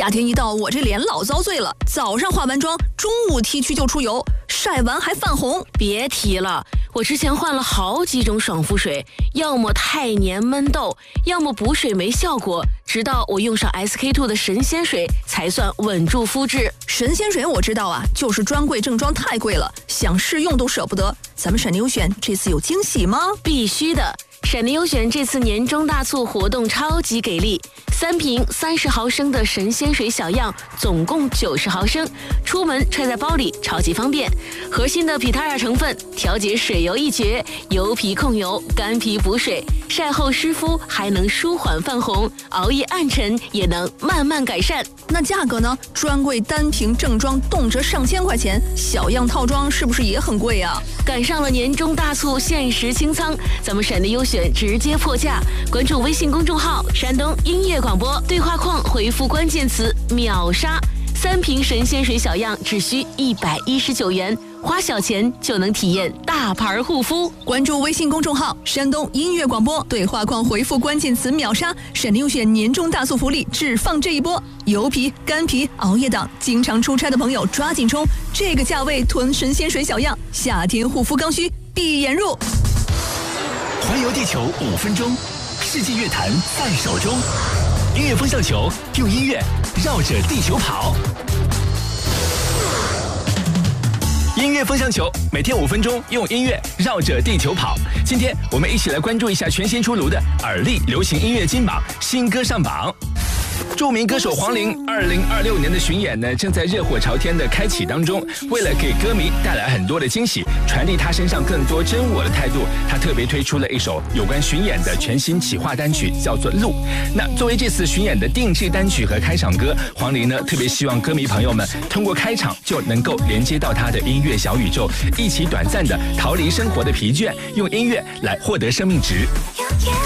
夏天一到，我这脸老遭罪了。早上化完妆，中午 T 区就出油，晒完还泛红。 别提了，我之前换了好几种爽肤水，要么太黏闷痘，要么补水没效果。直到我用上 SK-II 的神仙水，才算稳住肤质。 神仙水我知道啊，就是专柜正装太贵了，想试用都舍不得。咱们闪电优选这次有惊喜吗？ 必须的。闪电优选这次年终大促活动超级给力，3瓶30毫升的神仙水小样，总共90毫升，出门揣在包里超级方便。核心的皮塔尔成分调节水油一绝，油皮控油，干皮补水，晒后湿敷还能舒缓泛红，熬夜暗沉也能慢慢改善。 那价格呢？专柜单瓶正装动辄上千块钱，小样套装是不是也很贵啊？ 赶上了年终大促，限时清仓，咱们闪电优选直接破价。关注微信公众号山东音乐广播，对话框回复关键词秒杀，3瓶神仙水小样只需119元，花小钱就能体验大牌护肤。 关注微信公众号山东音乐广播，对话框回复关键词秒杀，闪电优选年终大促福利只放这一波。油皮、干皮、熬夜党，经常出差的朋友抓紧冲，这个价位囤神仙水小样，夏天护肤刚需闭眼入。 环游地球5分钟，世纪乐坛在手中。音乐风向球，用音乐绕着地球跑。音乐风向球，每天5分钟，用音乐绕着地球跑。今天我们一起来关注一下全新出炉的耳力流行音乐金榜新歌上榜。著名歌手黄龄2026年的巡演呢，正在热火朝天的开启当中。为了给歌迷带来很多的惊喜，传递他身上更多真我的态度，他特别推出了一首有关巡演的全新企划单曲，叫做《路》。那作为这次巡演的定制单曲和开场歌，黄龄呢特别希望歌迷朋友们通过开场就能够连接到他的音乐小宇宙，一起短暂的逃离生活的疲倦，用音乐来获得生命值。